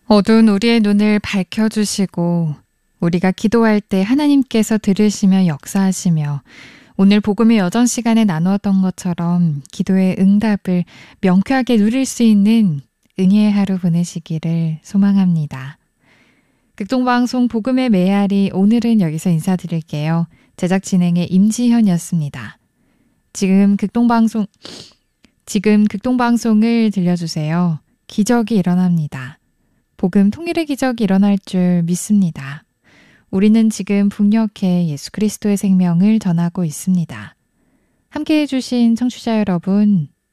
어두운 우리의 눈을 밝혀주시고 우리가 기도할 때 하나님께서 들으시며 역사하시며 오늘 복음의 여정 시간에 나누었던 것처럼 기도의 응답을 명쾌하게 누릴 수 있는 은혜의 하루 보내시기를 소망합니다. 극동방송 복음의 메아리, 오늘은 여기서 인사드릴게요. 제작 진행의 임지현이었습니다. 지금 극동방송을 들려주세요. 기적이 일어납니다. 복음 통일의 기적이 일어날 줄 믿습니다. 우리는 지금 북녘에 예수 그리스도의 생명을 전하고 있습니다. 함께해 주신 청취자 여러분,